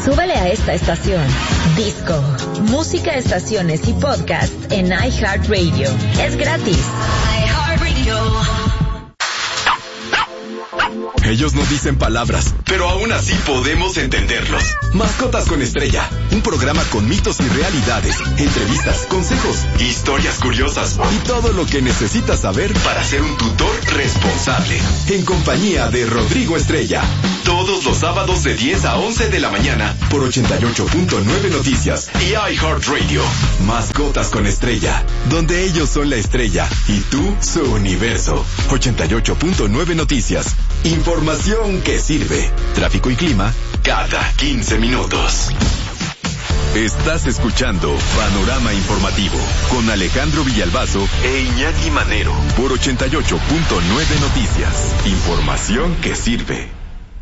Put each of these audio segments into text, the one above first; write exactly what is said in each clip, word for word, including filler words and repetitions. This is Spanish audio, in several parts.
Súbele a esta estación. Disco, música, estaciones y podcast en iHeartRadio. Es gratis. iHeartRadio. Ellos no dicen palabras, pero aún así podemos entenderlos. Mascotas con Estrella, un programa con mitos y realidades, entrevistas, consejos, historias curiosas y todo lo que necesitas saber para ser un tutor responsable. En compañía de Rodrigo Estrella. Todos los sábados de diez a once de la mañana por ochenta y ocho punto nueve Noticias y iHeartRadio. Mascotas con Estrella, donde ellos son la estrella y tú su universo. ochenta y ocho punto nueve Noticias. Información que sirve. Tráfico y clima cada quince minutos. Estás escuchando Panorama Informativo con Alejandro Villalbazo e Iñaki Manero por ochenta y ocho punto nueve Noticias. Información que sirve.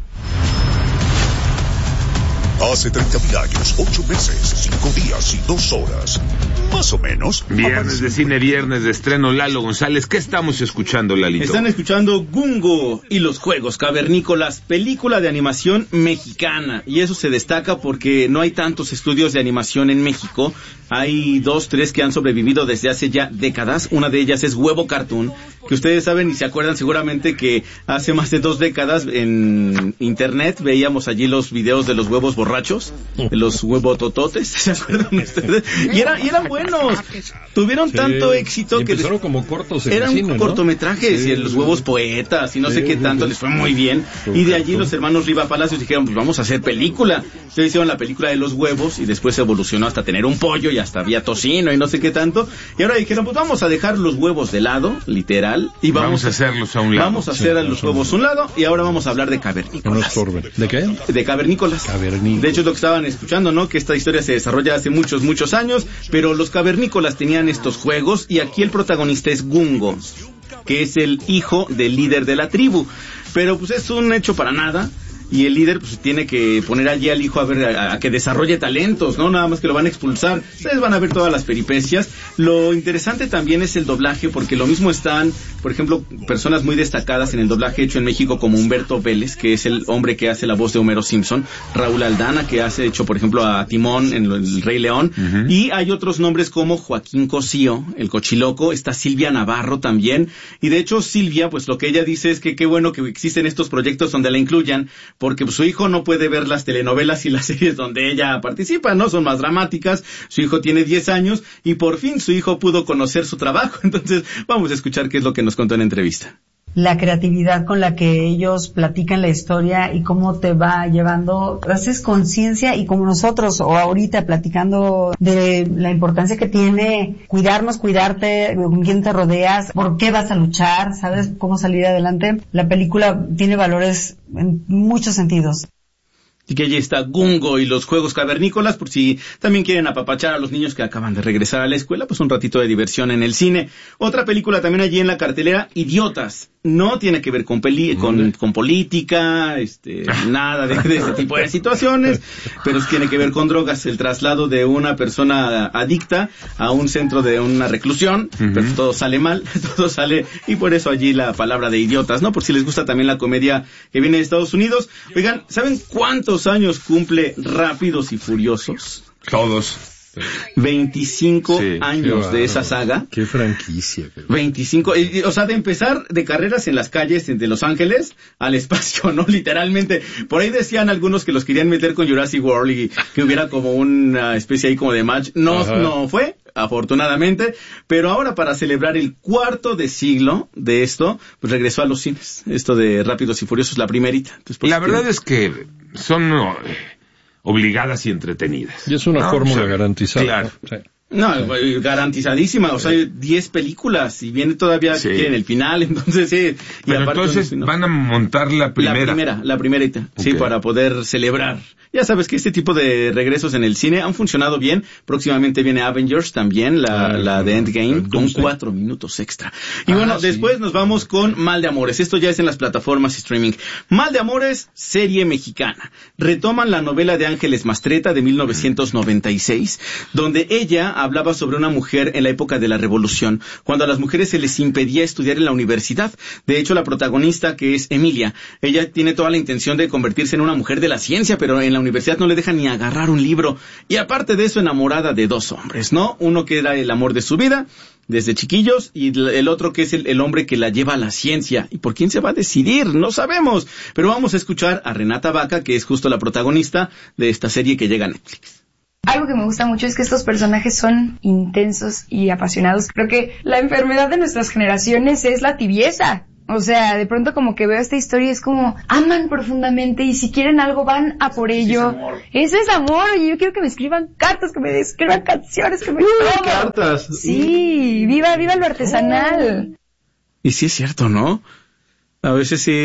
Hace treinta mil años, ocho meses, cinco días y dos horas. Más o menos. Viernes de cine, viernes de estreno. Lalo González, ¿qué estamos escuchando, Lalito? Están escuchando Gungo y los Juegos Cavernícolas, película de animación mexicana. Y eso se destaca porque no hay tantos estudios de animación en México. Hay dos, tres que han sobrevivido desde hace ya décadas. Una de ellas es Huevo Cartoon, que ustedes saben y se acuerdan seguramente que hace más de dos décadas en internet veíamos allí los videos de los huevos borrachos, de los huevotototes, ¿se acuerdan ustedes? Y, era, y eran buenos, tuvieron sí, tanto éxito que empezaron como cortos en eran cine, ¿no? cortometrajes, sí, y los huevos poetas y no sí, sé qué tanto, sí, les fue muy bien. Y de allí los hermanos Riva Palacios dijeron, pues vamos a hacer película. Entonces hicieron la película de los huevos y después evolucionó hasta tener un pollo y hasta había tocino y no sé qué tanto. Y ahora dijeron, pues vamos a dejar los huevos de lado, literal, y vamos, vamos a hacerlos a un lado. Vamos a hacer sí, a los huevos a un lado y ahora vamos a hablar de cavernícolas. ¿De qué? De cavernícolas. Cavernícolas. De hecho es lo que estaban escuchando, ¿no? Que esta historia se desarrolla hace muchos, muchos años, pero los cavernícolas tenían estos juegos y aquí el protagonista es Gungo, que es el hijo del líder de la tribu. Pero pues es un hecho para nada. Y el líder pues tiene que poner allí al hijo a ver a, a que desarrolle talentos, no nada más que lo van a expulsar. Ustedes van a ver todas las peripecias. Lo interesante también es el doblaje, porque lo mismo están, por ejemplo, personas muy destacadas en el doblaje hecho en México como Humberto Vélez, que es el hombre que hace la voz de Homero Simpson, Raúl Aldana, que hace hecho por ejemplo a Timón en El Rey León, uh-huh. Y hay otros nombres como Joaquín Cosío, el Cochiloco, está Silvia Navarro también, y de hecho Silvia, pues lo que ella dice es que qué bueno que existen estos proyectos donde la incluyan, porque pues, su hijo no puede ver las telenovelas y las series donde ella participa, ¿no? Son más dramáticas. Su hijo tiene diez años y por fin su hijo pudo conocer su trabajo. Entonces, vamos a escuchar qué es lo que nos contó en entrevista. La creatividad con la que ellos platican la historia y cómo te va llevando, haces conciencia, y como nosotros, o ahorita platicando de la importancia que tiene cuidarnos, cuidarte, con quién te rodeas, por qué vas a luchar, sabes cómo salir adelante. La película tiene valores en muchos sentidos. Y que allí está Gungo y los Juegos Cavernícolas, por si también quieren apapachar a los niños que acaban de regresar a la escuela, pues un ratito de diversión en el cine. Otra película también allí en la cartelera, Idiotas. No tiene que ver con peli con, con política, este, nada de, de ese tipo de situaciones, pero tiene que ver con drogas, el traslado de una persona adicta a un centro de una reclusión, uh-huh. Pero todo sale mal, todo sale, y por eso allí la palabra de idiotas, ¿no? Por si les gusta también la comedia que viene de Estados Unidos. Oigan, ¿saben cuántos años cumple Rápidos y Furiosos? Todos. veinticinco sí, años de esa saga. Qué franquicia. Pero... veinticinco, y, o sea, de empezar de carreras en las calles de Los Ángeles al espacio, ¿no? Literalmente. Por ahí decían algunos que los querían meter con Jurassic World y que hubiera como una especie ahí como de match. No, Ajá. no fue, afortunadamente. Pero ahora, para celebrar el cuarto de siglo de esto, pues regresó a los cines. Esto de Rápidos y Furiosos, la primerita. Entonces, pues, la verdad que... es que son... No, obligadas y entretenidas. Y es una no, fórmula o sea, garantizada. Claro. Sí. No, sí. garantizadísima, o sea, diez películas y viene todavía sí. en el final, entonces sí. Pero y aparte, entonces no, van a montar la primera. La primera, la primerita, okay. Sí, para poder celebrar. Ya sabes que este tipo de regresos en el cine han funcionado bien. Próximamente viene Avengers también, la, ah, la de Endgame, con cuatro minutos extra. Y ah, bueno, sí. después nos vamos con Mal de Amores. Esto ya es en las plataformas streaming. Mal de Amores, serie mexicana. Retoman la novela de Ángeles Mastretta de mil novecientos noventa y seis, donde ella hablaba sobre una mujer en la época de la Revolución, cuando a las mujeres se les impedía estudiar en la universidad. De hecho, la protagonista, que es Emilia, ella tiene toda la intención de convertirse en una mujer de la ciencia, pero en la universidad no le deja ni agarrar un libro. Y aparte de eso, enamorada de dos hombres, ¿no? Uno que era el amor de su vida, desde chiquillos, y el otro que es el, el hombre que la lleva a la ciencia. ¿Y por quién se va a decidir? No sabemos. Pero vamos a escuchar a Renata Vaca, que es justo la protagonista de esta serie que llega a Netflix. Algo que me gusta mucho es que estos personajes son intensos y apasionados. Creo que la enfermedad de nuestras generaciones es la tibieza. O sea, de pronto como que veo esta historia y es como, aman profundamente y si quieren algo van a por ello. Eso es amor. Y yo quiero que me escriban cartas, que me escriban canciones, que me... ¡Uh, cartas! Sí, viva, viva lo artesanal. Y sí es cierto, ¿no? A veces sí,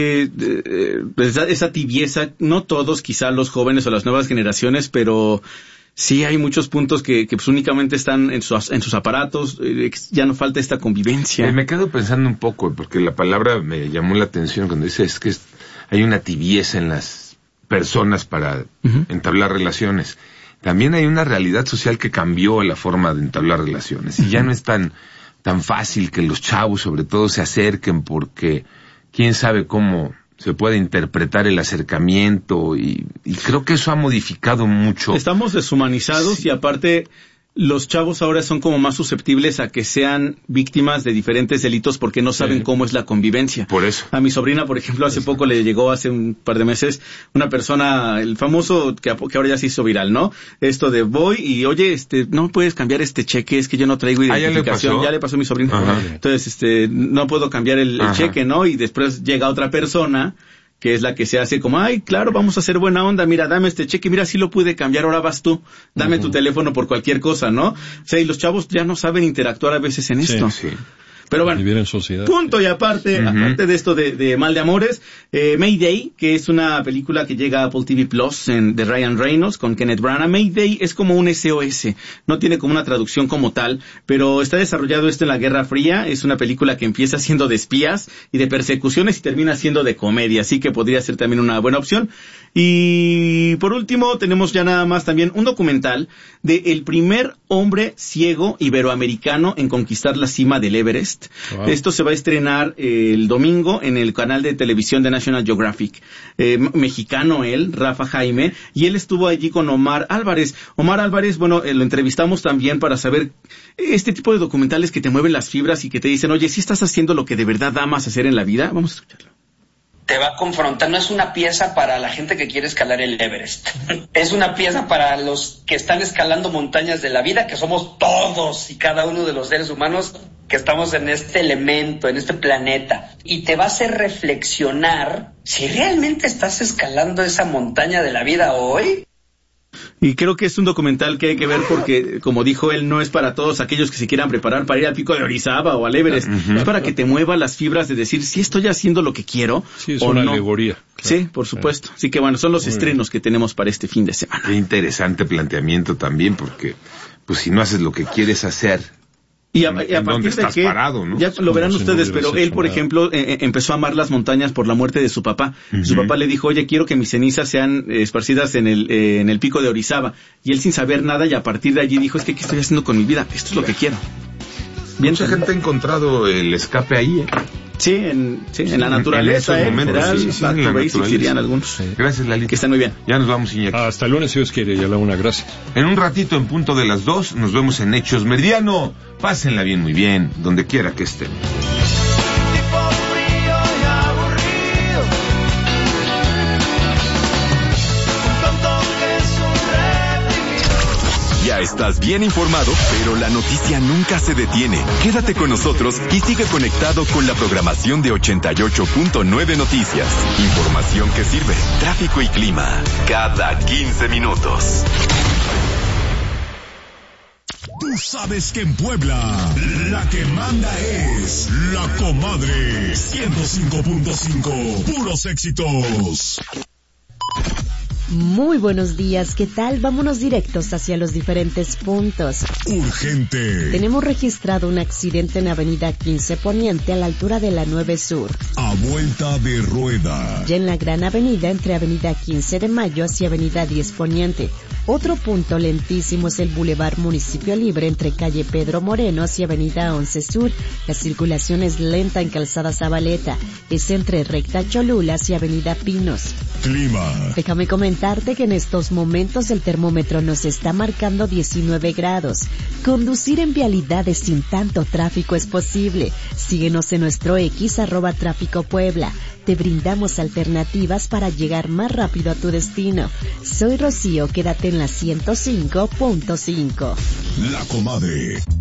eh, esa, esa tibieza, no todos, quizá los jóvenes o las nuevas generaciones, pero... sí, hay muchos puntos que, que pues únicamente están en sus, en sus aparatos, eh, ya no falta esta convivencia. Eh, me quedo pensando un poco, porque la palabra me llamó la atención cuando dice es que es, hay una tibieza en las personas para uh-huh. entablar relaciones. También hay una realidad social que cambió la forma de entablar relaciones, y uh-huh. ya no es tan, tan fácil que los chavos sobre todo se acerquen, porque quién sabe cómo... se puede interpretar el acercamiento y, y creo que eso ha modificado mucho. Estamos deshumanizados sí. y aparte los chavos ahora son como más susceptibles a que sean víctimas de diferentes delitos porque no saben sí. cómo es la convivencia. Por eso. A mi sobrina, por ejemplo, hace poco le llegó, hace un par de meses, una persona, el famoso que, que ahora ya se hizo viral, ¿no? Esto de voy y, oye, este, no puedes cambiar este cheque, es que yo no traigo identificación. ¿Ah, ya le pasó? Ya le pasó a mi sobrina. Ajá. Entonces, este, no puedo cambiar el, el cheque, ¿no? Y después llega otra persona que es la que se hace como, ay, claro, vamos a hacer buena onda, mira, dame este cheque, mira, sí lo pude cambiar, ahora vas tú, dame uh-huh. tu teléfono por cualquier cosa, ¿no? O sea, y los chavos ya no saben interactuar a veces en esto. Sí, sí. Pero bueno, vivir en sociedad. Punto y aparte, uh-huh. aparte de esto de, de Mal de Amores, eh, Mayday, que es una película que llega a Apple T V Plus en, de Ryan Reynolds con Kenneth Branagh. Mayday es como un S O S, no tiene como una traducción como tal, pero está desarrollado esto en la Guerra Fría. Es una película que empieza siendo de espías y de persecuciones y termina siendo de comedia, así que podría ser también una buena opción. Y por último tenemos ya nada más también un documental de el primer hombre ciego iberoamericano en conquistar la cima del Everest. Wow. Esto se va a estrenar eh, el domingo en el canal de televisión de National Geographic. Eh, mexicano él, Rafa Jaime, y él estuvo allí con Omar Álvarez. Omar Álvarez, bueno, eh, lo entrevistamos también para saber este tipo de documentales que te mueven las fibras y que te dicen, oye, ¿sí estás haciendo lo que de verdad amas hacer en la vida? Vamos a escucharlo. Te va a confrontar, no es una pieza para la gente que quiere escalar el Everest, es una pieza para los que están escalando montañas de la vida, que somos todos y cada uno de los seres humanos que estamos en este elemento, en este planeta, y te va a hacer reflexionar si realmente estás escalando esa montaña de la vida hoy. Y creo que es un documental que hay que ver porque, como dijo él, no es para todos aquellos que se quieran preparar para ir al Pico de Orizaba o al Everest. Uh-huh. Es para que te mueva las fibras de decir si estoy haciendo lo que quiero sí, es o una no. alegoría. Claro. Sí, por supuesto. Así que bueno, son los Muy estrenos bien. que tenemos para este fin de semana. Qué interesante planteamiento también, porque pues si no haces lo que quieres hacer... Y a, y a partir de que, parado, ¿no? ya lo verán ustedes, pero él, por ejemplo, eh, empezó a amar las montañas por la muerte de su papá. Uh-huh. Su papá le dijo, oye, quiero que mis cenizas sean eh, esparcidas en el eh, en el Pico de Orizaba. Y él sin saber nada, y a partir de allí dijo, es que, ¿qué estoy haciendo con mi vida? Esto es lo que quiero. Bien, mucha gente ha encontrado el escape ahí, ¿eh? Sí, en, sí, sí, en la naturaleza, en eh, momentos, general, sí, sí, en la basics, dirían algunos. Sí. Gracias, Lali. Que estén muy bien. Ya nos vamos, Iñaki. Hasta el lunes, si Dios quiere, y a la una, gracias. En un ratito, en punto de las dos, nos vemos en Hechos Meridiano. Pásenla bien, muy bien, donde quiera que estén. Ya estás bien informado, pero la noticia nunca se detiene. Quédate con nosotros y sigue conectado con la programación de ochenta y ocho punto nueve Noticias. Información que sirve, tráfico y clima, cada quince minutos. Tú sabes que en Puebla, la que manda es La Comadre. ciento cinco punto cinco, puros éxitos. Muy buenos días, ¿qué tal? Vámonos directos hacia los diferentes puntos. Urgente. Tenemos registrado un accidente en Avenida quince Poniente a la altura de la nueve Sur. A vuelta de rueda. Ya en la Gran Avenida entre Avenida quince de Mayo hacia Avenida diez Poniente. Otro punto lentísimo es el Boulevard Municipio Libre entre calle Pedro Morenos y avenida once Sur. La circulación es lenta en calzada Zabaleta. Es entre recta Cholulas y avenida Pinos. Clima. Déjame comentarte que en estos momentos el termómetro nos está marcando diecinueve grados. Conducir en vialidades sin tanto tráfico es posible. Síguenos en nuestro X arroba Tráfico Puebla. Te brindamos alternativas para llegar más rápido a tu destino. Soy Rocío, quédate en la ciento cinco punto cinco. La Comadre.